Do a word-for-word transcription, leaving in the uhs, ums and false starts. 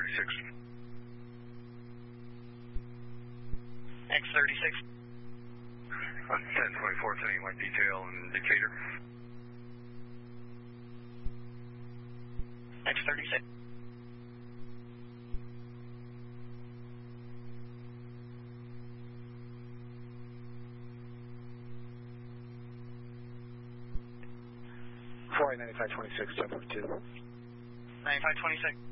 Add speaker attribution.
Speaker 1: twenty-six.
Speaker 2: X thirty-six.
Speaker 1: On ten twenty-four, sending white detail and Decatur.
Speaker 2: X thirty-six.
Speaker 3: four eight ninety-five twenty-six, ten forty-two.
Speaker 2: ninety-five twenty-six.